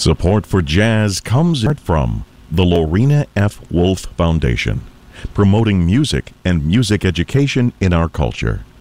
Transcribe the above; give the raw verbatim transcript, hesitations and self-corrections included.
Support for jazz comes from the Lorena F. Wolf Foundation, promoting music and music education in our culture.